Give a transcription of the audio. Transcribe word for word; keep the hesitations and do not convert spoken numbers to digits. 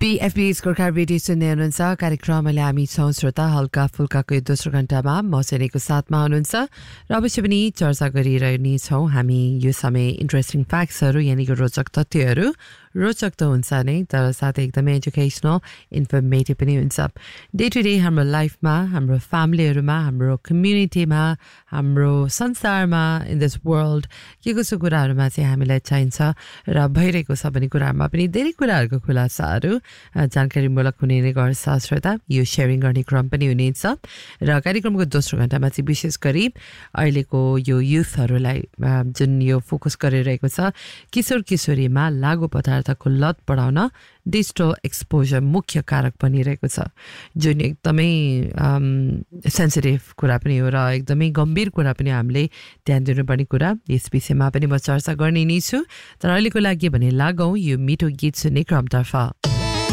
बीएफबी scorecard radio सुन्दै हुनुहुन्छ कार्यक्रमले हामी छौँ श्रोता हल्का फुल्काको यो दोस्रो घण्टामा मसेनीको साथमा हुनुहुन्छ र अवश्य पनि चर्चा गरिरहने छौँ हामी यो समय इन्ट्रेस्टिङ फ्याक्ट्सहरू यानि कि रोचक तथ्यहरू रोचक त हुन्छ नै तर साथै एकदमै एजुकेसनल इन्फर्मेटिभ पनि हुन्छ डे टु डे हाम्रो लाइफमा हाम्रो फ्यामिलीहरूमा हाम्रो कम्युनिटीमा हाम्रो संसारमा इन दिस वर्ल्ड के कसो कुराहरूमा चाहिँ हामीलाई चाहिन्छ र भइरहेको छ भन्ने कुराहरूमा पनि धेरै कुराहरूको खुलासाहरू जानकारीमूलक हुने नै गर्छ श्रोता यो सेयरिङ गर्ने क्रम पनि हुनेछ र कार्यक्रमको दोस्रो घण्टामा चाहिँ विशेष गरी अहिलेको यो युथहरूलाई जुन यो फोकस गरिरहेको छ किशोर किशोरीमा लागु पदार्थको लत बढाउन डिजिटल एक्सपोजर मुख्य कारक बनिरहेको छ जुन एकदमै सेन्सिटिभ कुरा पनि हो र एकदमै गम्भीर कुरा पनि हामीले ध्यान दिनुपर्ने कुरा यस विषयमा पनि म चर्चा गर्ने नै छु तर अहिलेको लागि भने लागौँ यो मिठो गीत सुन्ने क्रमतर्फ